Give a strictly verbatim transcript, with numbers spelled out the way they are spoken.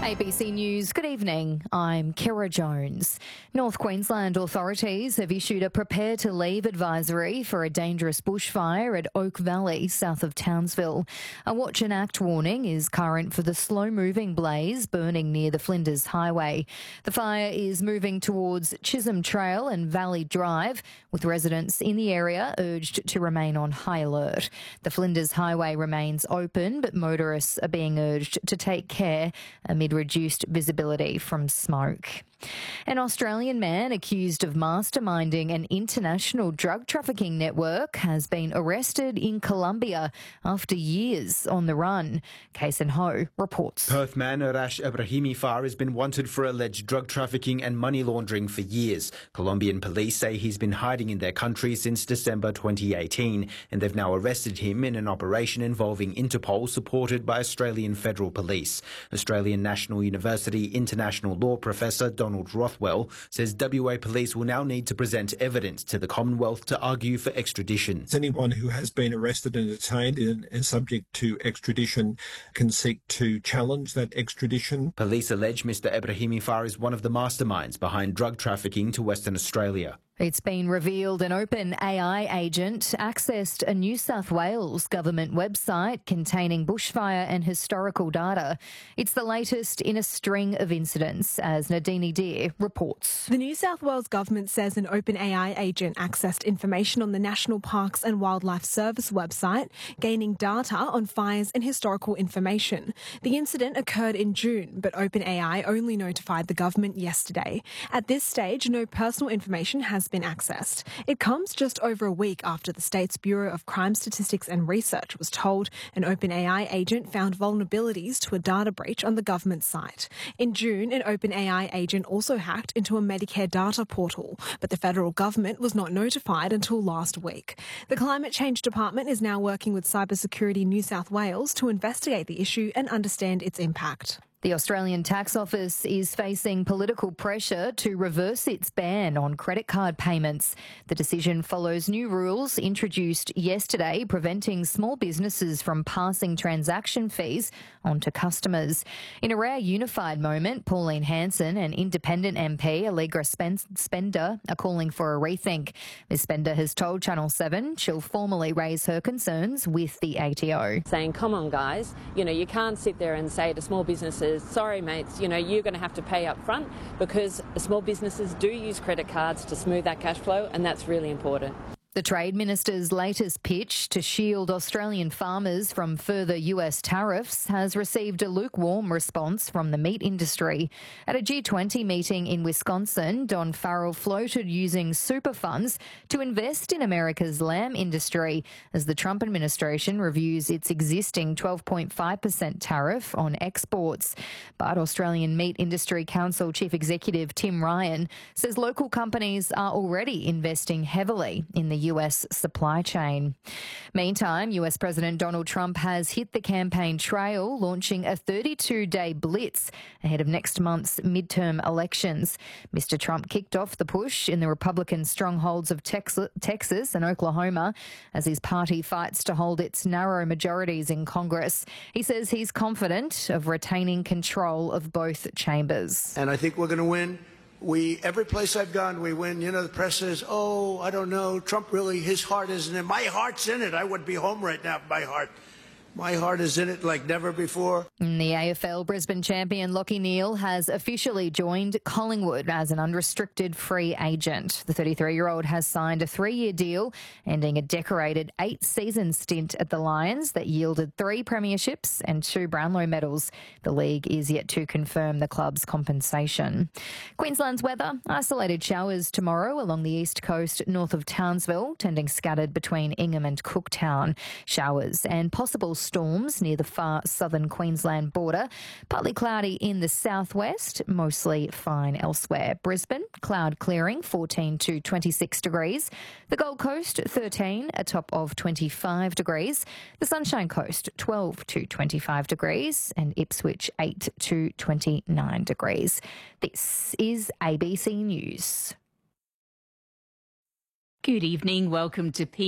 A B C News, good evening. I'm Kira Jones. North Queensland authorities have issued a prepare to leave advisory for a dangerous bushfire at Oak Valley, south of Townsville. A watch and act warning is current for the slow-moving blaze burning near the Flinders Highway. The fire is moving towards Chisholm Trail and Valley Drive, with residents in the area urged to remain on high alert. The Flinders Highway remains open, but motorists are being urged to take care amid reduced visibility from smoke. An Australian man accused of masterminding an international drug trafficking network has been arrested in Colombia after years on the run. Kason Ho reports. Perth man Arash Ibrahimi Far has been wanted for alleged drug trafficking and money laundering for years. Colombian police say he's been hiding in their country since December twenty eighteen, and they've now arrested him in an operation involving Interpol, supported by Australian Federal Police. Australian National University international law professor Donald Rothwell says W A police will now need to present evidence to the Commonwealth to argue for extradition. Anyone who has been arrested and detained and is subject to extradition can seek to challenge that extradition. Police allege Mister Ibrahimi Far is one of the masterminds behind drug trafficking to Western Australia. It's been revealed an open A I agent accessed a New South Wales government website containing bushfire and historical data. It's the latest in a string of incidents, as Nadine Deer reports. The New South Wales government says an open A I agent accessed information on the National Parks and Wildlife Service website, gaining data on fires and historical information. The incident occurred in June, but OpenAI only notified the government yesterday. At this stage, no personal information has been accessed. It comes just over a week after the state's Bureau of Crime Statistics and Research was told an OpenAI agent found vulnerabilities to a data breach on the government site. In June, an OpenAI agent also hacked into a Medicare data portal, but the federal government was not notified until last week. The Climate Change Department is now working with Cybersecurity New South Wales to investigate the issue and understand its impact. The Australian Tax Office is facing political pressure to reverse its ban on credit card payments. The decision follows new rules introduced yesterday preventing small businesses from passing transaction fees on to customers. In a rare unified moment, Pauline Hanson and independent M P Allegra Spender are calling for a rethink. Ms Spender has told Channel seven she'll formally raise her concerns with the A T O. Saying, come on guys, you know, you can't sit there and say to small businesses, sorry mates, you know, you're going to have to pay up front, because small businesses do use credit cards to smooth that cash flow, and that's really important. The Trade Minister's latest pitch to shield Australian farmers from further U S tariffs has received a lukewarm response from the meat industry. At a G twenty meeting in Wisconsin, Don Farrell floated using super funds to invest in America's lamb industry as the Trump administration reviews its existing twelve point five percent tariff on exports. But Australian Meat Industry Council Chief Executive Tim Ryan says local companies are already investing heavily in the U S supply chain. Meantime, U S President Donald Trump has hit the campaign trail, launching a thirty-two day blitz ahead of next month's midterm elections. Mister Trump kicked off the push in the Republican strongholds of Texas and Oklahoma as his party fights to hold its narrow majorities in Congress. He says he's confident of retaining control of both chambers. And I think we're going to win. We, every place I've gone, we win. You know, the press says, oh, I don't know, Trump really, his heart isn't in it. My heart's in it. I would be home right now if my heart. My heart is in it like never before. The A F L Brisbane champion Lachie Neale has officially joined Collingwood as an unrestricted free agent. The thirty-three-year-old has signed a three-year deal, ending a decorated eight-season stint at the Lions that yielded three premierships and two Brownlow medals. The league is yet to confirm the club's compensation. Queensland's weather: isolated showers tomorrow along the east coast north of Townsville, tending scattered between Ingham and Cooktown. Showers and possible storms near the far southern Queensland border. Partly cloudy in the southwest, mostly fine elsewhere. Brisbane, cloud clearing, fourteen to twenty-six degrees. The Gold Coast, thirteen, a top of twenty-five degrees. The Sunshine Coast, twelve to twenty-five degrees. And Ipswich, eight to twenty-nine degrees. This is A B C News. Good evening. Welcome to P